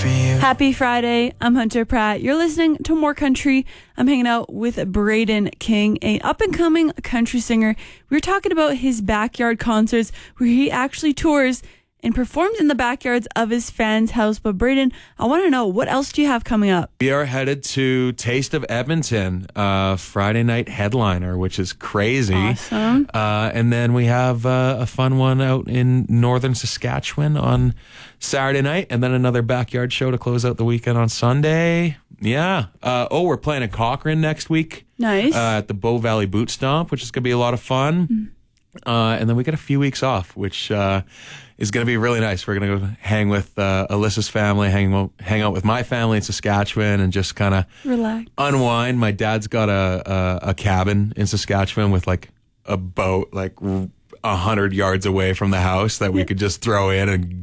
for you. Happy Friday. I'm Hunter Pratt. You're listening to More Country. I'm hanging out with Braden King, an up-and-coming country singer. We were talking about his backyard concerts where he actually tours and performs in the backyards of his fans' house. But Braden, I want to know, what else do you have coming up? We are headed to Taste of Edmonton, Friday night headliner, which is crazy. Awesome. And then we have a fun one out in northern Saskatchewan on Saturday night, and then another backyard show to close out the weekend on Sunday. Yeah. We're playing in Cochrane next week. Nice. At the Bow Valley Boot Stomp, which is going to be a lot of fun. And then we got a few weeks off, which is going to be really nice. We're going to go hang with Alyssa's family, hang out with my family in Saskatchewan, and just kind of relax, unwind. My dad's got a cabin in Saskatchewan with like a boat like 100 yards away from the house that we could just throw in and